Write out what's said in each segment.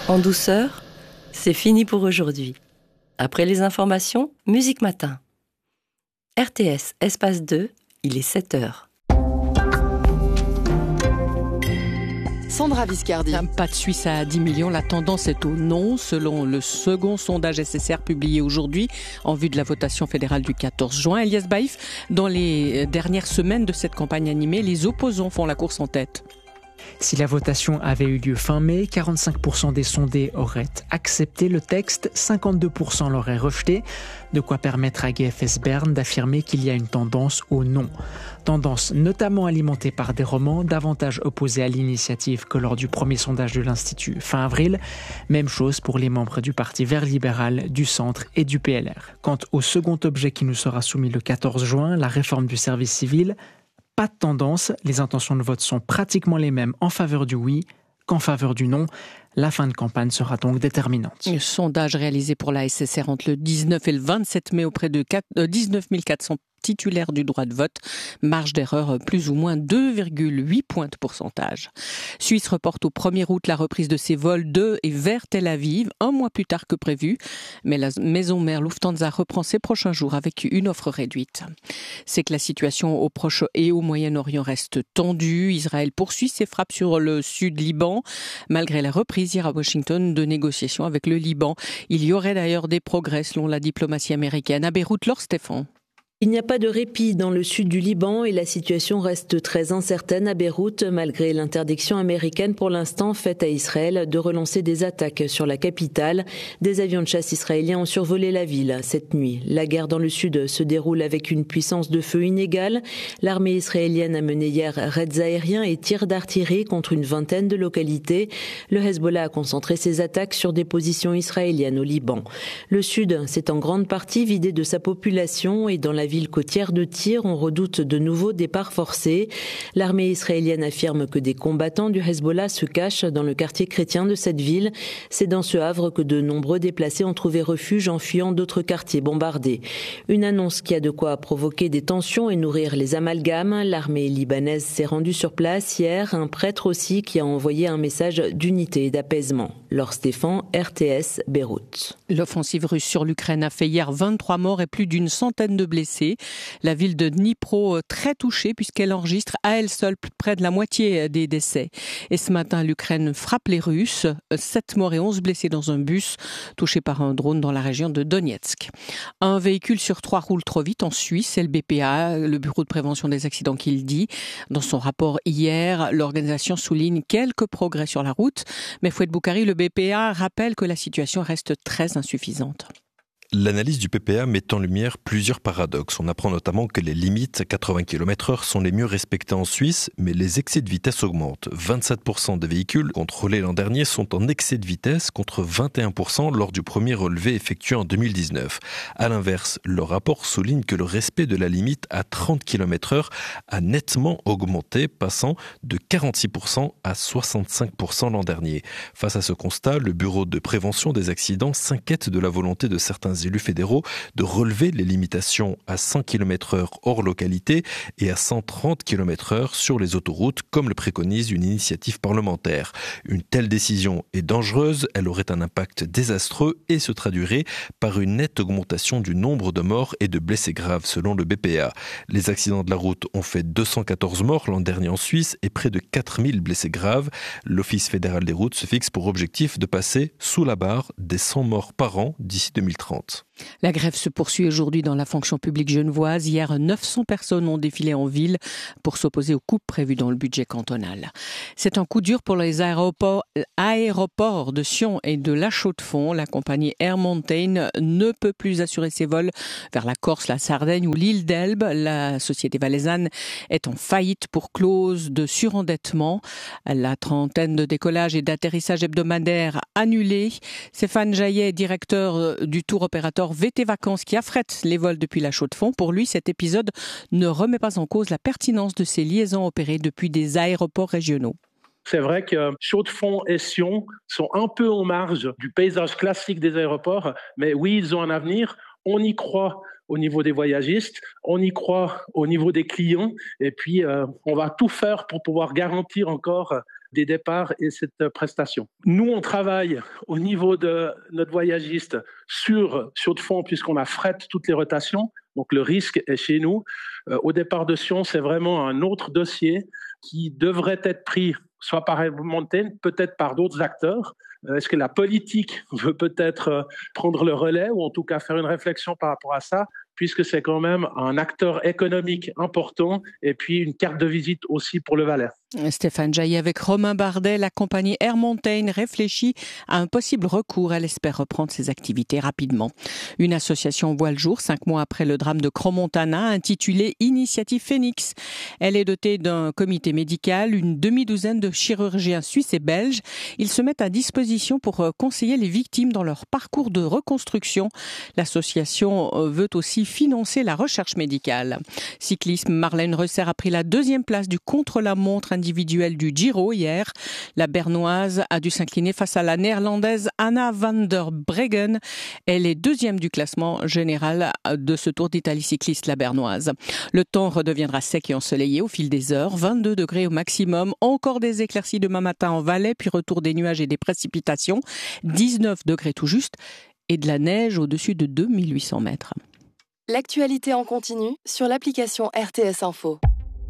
En douceur, c'est fini pour aujourd'hui. Après les informations, Musique Matin. RTS, espace 2, il est 7h. Sandra Viscardi. Pas de Suisse à 10 millions, la tendance est au non, selon le second sondage SSR publié aujourd'hui en vue de la votation fédérale du 14 juin. Elias Baïf, dans les dernières semaines de cette campagne animée, les opposants font la course en tête. Si la votation avait eu lieu fin mai, 45% des sondés auraient accepté le texte, 52% l'auraient rejeté, de quoi permettre à GFS Bern d'affirmer qu'il y a une tendance au non. Tendance notamment alimentée par des romans davantage opposés à l'initiative que lors du premier sondage de l'Institut fin avril. Même chose pour les membres du Parti vert libéral, du Centre et du PLR. Quant au second objet qui nous sera soumis le 14 juin, la réforme du service civil, pas de tendance, les intentions de vote sont pratiquement les mêmes en faveur du oui qu'en faveur du non. La fin de campagne sera donc déterminante. Le sondage réalisé pour la SSR entre le 19 et le 27 mai auprès de 19 400 titulaires du droit de vote, marge d'erreur plus ou moins 2,8 points de pourcentage. Suisse reporte au 1er août la reprise de ses vols de et vers Tel Aviv, un mois plus tard que prévu, mais la maison mère Lufthansa reprend ses prochains jours avec une offre réduite. C'est que la situation au Proche et au Moyen-Orient reste tendue. Israël poursuit ses frappes sur le sud Liban, malgré la reprise hier à Washington de négociations avec le Liban. Il y aurait d'ailleurs des progrès selon la diplomatie américaine. À Beyrouth, Laure Stéphane. Il n'y a pas de répit dans le sud du Liban et la situation reste très incertaine à Beyrouth malgré l'interdiction américaine pour l'instant faite à Israël de relancer des attaques sur la capitale. Des avions de chasse israéliens ont survolé la ville cette nuit. La guerre dans le sud se déroule avec une puissance de feu inégale. L'armée israélienne a mené hier raids aériens et tirs d'artillerie contre une vingtaine de localités. Le Hezbollah a concentré ses attaques sur des positions israéliennes au Liban. Le sud s'est en grande partie vidé de sa population et dans la ville côtière de Tyr, on redoute de nouveaux départs forcés. L'armée israélienne affirme que des combattants du Hezbollah se cachent dans le quartier chrétien de cette ville. C'est dans ce havre que de nombreux déplacés ont trouvé refuge en fuyant d'autres quartiers bombardés. Une annonce qui a de quoi provoquer des tensions et nourrir les amalgames. L'armée libanaise s'est rendue sur place hier, un prêtre aussi qui a envoyé un message d'unité et d'apaisement. Laure Stéphane, RTS, Beyrouth. L'offensive russe sur l'Ukraine a fait hier 23 morts et plus d'une centaine de blessés. La ville de Dnipro très touchée puisqu'elle enregistre à elle seule près de la moitié des décès. Et ce matin, l'Ukraine frappe les Russes. 7 morts et 11 blessés dans un bus touché par un drone dans la région de Donetsk. Un véhicule sur 3 roule trop vite en Suisse. C'est le BPA, le Bureau de prévention des accidents, qui le dit. Dans son rapport hier, l'organisation souligne quelques progrès sur la route. Mais Fouad Boukari, le BPA, rappelle que la situation reste très insuffisante. L'analyse du PPA met en lumière plusieurs paradoxes. On apprend notamment que les limites à 80 km/h sont les mieux respectées en Suisse, mais les excès de vitesse augmentent. 27% des véhicules contrôlés l'an dernier sont en excès de vitesse contre 21% lors du premier relevé effectué en 2019. À l'inverse, le rapport souligne que le respect de la limite à 30 km/h a nettement augmenté, passant de 46% à 65% l'an dernier. Face à ce constat, le Bureau de prévention des accidents s'inquiète de la volonté de certains élus fédéraux de relever les limitations à 100 km/h hors localité et à 130 km/h sur les autoroutes, comme le préconise une initiative parlementaire. Une telle décision est dangereuse, elle aurait un impact désastreux et se traduirait par une nette augmentation du nombre de morts et de blessés graves selon le BPA. Les accidents de la route ont fait 214 morts l'an dernier en Suisse et près de 4000 blessés graves. L'Office fédéral des routes se fixe pour objectif de passer sous la barre des 100 morts par an d'ici 2030. La grève se poursuit aujourd'hui dans la fonction publique genevoise. Hier, 900 personnes ont défilé en ville pour s'opposer aux coupes prévues dans le budget cantonal. C'est un coup dur pour les aéroports de Sion et de La Chaux-de-Fonds. La compagnie Air Mountain ne peut plus assurer ses vols vers la Corse, la Sardaigne ou l'île d'Elbe. La société valaisanne est en faillite pour clause de surendettement. La trentaine de décollages et d'atterrissages hebdomadaires annulés. Stéphane Jaillet, directeur du tour opérateur VT Vacances qui affrète les vols depuis La Chaux-de-Fonds. Pour lui, cet épisode ne remet pas en cause la pertinence de ces liaisons opérées depuis des aéroports régionaux. C'est vrai que Chaux-de-Fonds et Sion sont un peu en marge du paysage classique des aéroports, mais oui, ils ont un avenir. On y croit au niveau des voyagistes, on y croit au niveau des clients, et puis on va tout faire pour pouvoir garantir encore des départs et cette prestation. Nous, on travaille au niveau de notre voyagiste sur de fond puisqu'on affrète toutes les rotations. Donc le risque est chez nous. Au départ de Sion, c'est vraiment un autre dossier qui devrait être pris soit par Air Mountain, peut-être par d'autres acteurs. Est-ce que la politique veut peut-être prendre le relais ou en tout cas faire une réflexion par rapport à ça, puisque c'est quand même un acteur économique important et puis une carte de visite aussi pour le Valais. Stéphane Jaillet avec Romain Bardet, la compagnie Air Mountain réfléchit à un possible recours. Elle espère reprendre ses activités rapidement. Une association voit le jour 5 mois après le drame de Crans-Montana intitulée Initiative Phoenix. Elle est dotée d'un comité médical, une demi-douzaine de chirurgiens suisses et belges. Ils se mettent à disposition pour conseiller les victimes dans leur parcours de reconstruction. L'association veut aussi financer la recherche médicale. Cyclisme, Marlène Reusser a pris la 2e place du contre-la-montre individuel du Giro hier. La Bernoise a dû s'incliner face à la Néerlandaise Anna van der Breggen. Elle est 2e du classement général de ce Tour d'Italie cycliste, la Bernoise. Le temps redeviendra sec et ensoleillé au fil des heures. 22 degrés au maximum. Encore des éclaircies demain matin en Valais, puis retour des nuages et des précipitations. 19 degrés tout juste et de la neige au-dessus de 2800 mètres. L'actualité en continu sur l'application RTS Info.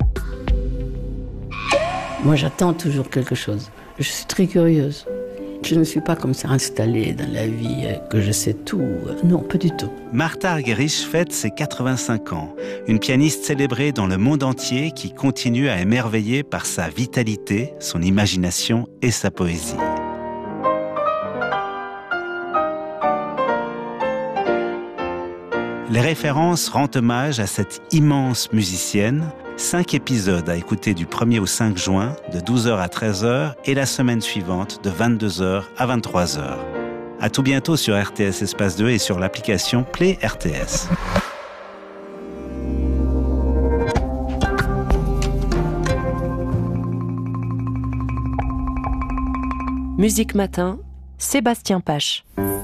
Moi, j'attends toujours quelque chose. Je suis très curieuse. Je ne suis pas comme ça installée dans la vie, que je sais tout. Non, pas du tout. Martha Argerich fête ses 85 ans. Une pianiste célébrée dans le monde entier qui continue à émerveiller par sa vitalité, son imagination et sa poésie. Les références rendent hommage à cette immense musicienne. 5 épisodes à écouter du 1er au 5 juin, de 12h à 13h, et la semaine suivante, de 22h à 23h. À tout bientôt sur RTS Espace 2 et sur l'application Play RTS. Musique Matin, Sébastien Pache.